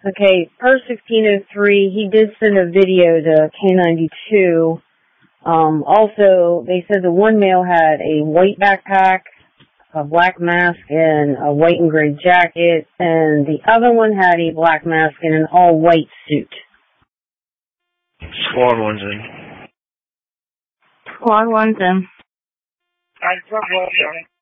Okay, per 1603, he did send a video to K92. Also, they said the one male had a white backpack, a black mask, and a white and gray jacket, and the other one had a black mask and an all-white suit. Squad 1's in. Squad 1's in. Alright,